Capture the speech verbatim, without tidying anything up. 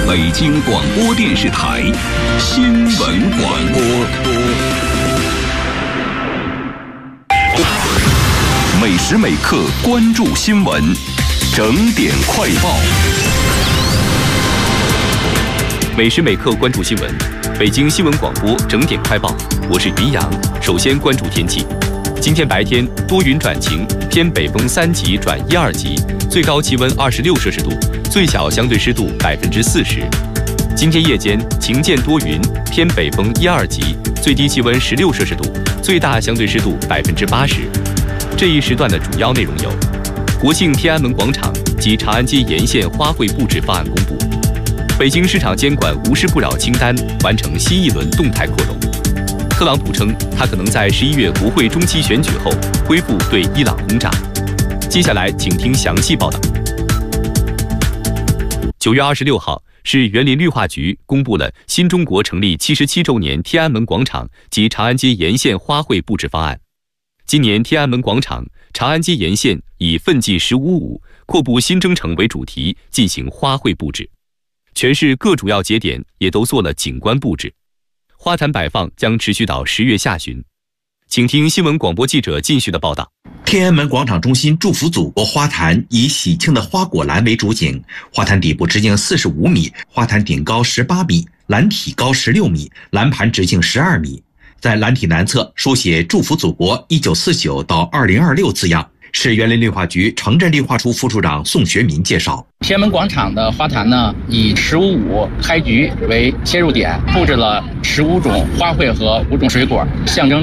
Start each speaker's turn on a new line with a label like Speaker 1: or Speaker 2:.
Speaker 1: 北京广播电视台新闻广播。每时每刻关注新闻，整点快报。每时每刻关注新闻，北京新闻广播整点快报，我是云阳。首先关注天气，今天白天多云转晴，偏北风三级转一二级，最高气温二十六摄氏度，最小相对湿度百分之四十。今天夜间晴间多云，偏北风一二级，最低气温十六摄氏度，最大相对湿度百分之八十。这一时段的主要内容有：国庆天安门广场及长安街沿线花卉布置方案公布；北京市场监管无事不扰清单完成新一轮动态扩容；特朗普称他可能在十一月国会中期选举后恢复对伊朗轰炸。接下来请听详细报道。九月二十六号，市园林绿化局公布了新中国成立七十七周年天安门广场及长安街沿线花卉布置方案。今年天安门广场、长安街沿线以奋进十五五阔步新征程为主题进行花卉布置，全市各主要节点也都做了景观布置，花坛摆放将持续到十月下旬。请听新闻广播记者靳旭的报道。
Speaker 2: 天安门广场中心祝福祖国花坛以喜庆的花果篮为主景，花坛底部直径四十五米，花坛顶高十八米，篮体高十六米，篮盘直径十二米。在篮体南侧书写祝福祖国一九四九到二零二六字样。市园林绿化局城镇绿化处副处长宋学民介绍，
Speaker 3: 天安门广场的花坛呢，以十五五开局为切入点，布置了十五种花卉和五种水果，象征